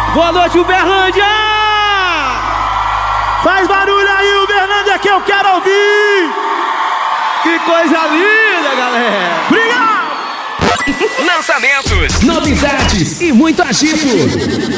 Boa noite, Uberlândia! Faz barulho aí, Uberlândia, que eu quero ouvir! Que coisa linda, galera! Obrigado! Lançamentos, novidades e muito agito.